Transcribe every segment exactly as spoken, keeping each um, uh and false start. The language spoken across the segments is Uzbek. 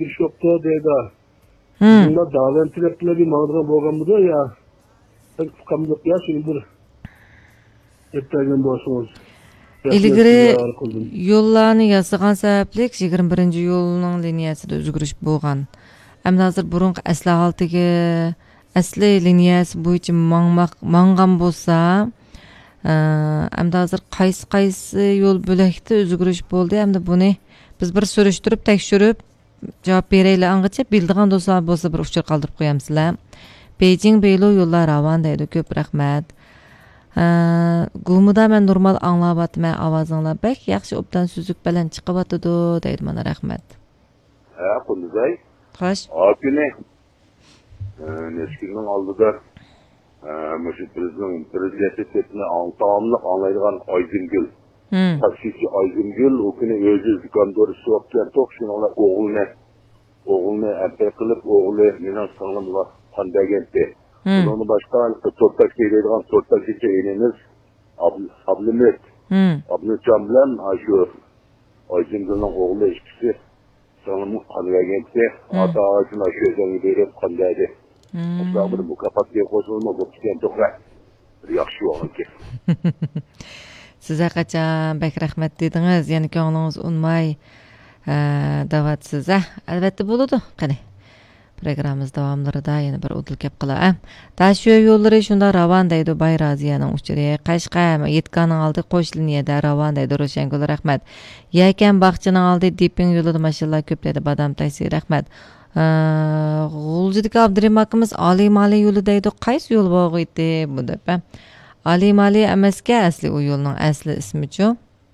giriş yoktu dedi. Hmm. Bunlar dağlan tilepleri mağdura boğanmıdı ya. Ben kamlık ya şimdi bir yetergen boşumuz. İlgiri yollarını yasagan sebeplik yigirma birinchi yo'lning liniyasida o'zgarish bo'lgan. Endi hozir burungi asli holatiga asli liniyasi bo'yicha mangmaq mangan bo'lsa, endi hozir qaysi qaysi yo'l bo'lakda o'zgarish bo'ldi. Endi buni biz bir surishtirib, tekshirib javob beraylik. Angacha bildigan do'stlar bo'lsa bir uchur qoldirib qo'yamsizlar. Beijing Beylo yo'llar ravon deydi. Ko'p rahmat. Gumida men normal anglabatman ovozinglar bek yaxshi obdan suzuk bilan chiqyapti deydi mana rahmat. Ha, Qunduzay. Xo'sh. Akune. Neskining oldida mush prezident prezidentlikni tamamlıq anglaydigan Aygüngül. Hmm. Taksisi Aygüngül o kuni o'zi zikandor suvatgan to'qshinlar o'g'ilni o'g'ilni apay qilib o'g'li mening singlimga qandagenti. Bunu başka tortak şeylerden tortak şeylerimiz Abdülhamid. Abdülcan bilen şu Aydın'ın oğlu işçisi sanırım kanıya ata ağacına şözeni verip kandaydı. Aslında bu kapat diye koşulma bu kişiden çok yaxşı olur ki. Size kaçan bek rahmet dediniz. Yani ko'nglingiz unmay davat size. Elbette buludu. Qani. Programımız davamlarida yana bir o'dil kep qila. Tashiyo yo'llari shunda ravon deydi Bayraziyaning uchiri. Qashqam yetkaning oldi qo'sh liniyada ravon deydi Ro'shangul rahmat. Yakan bog'chining oldi Diping yo'lida mashinalar ko'p deydi Badam Taysi rahmat. G'uljidik Abdurim akamiz Oliy Mali yo'li deydi. Qaysi yo'l bor edi bu deb. Oliy Mali emasga asli u yo'lning asli ismi-chu.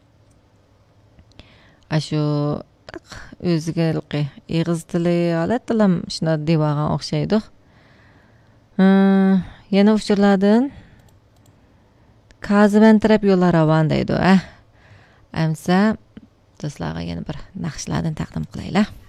Ashu o'ziga ig'iz tili olat tilim shuna devagan o'xshaydi. Yana uchurlardan Kazivan taraf yo'llar ravon deydi. Amsa do'stlarga yana bir naqshlardan taqdim qilaylar.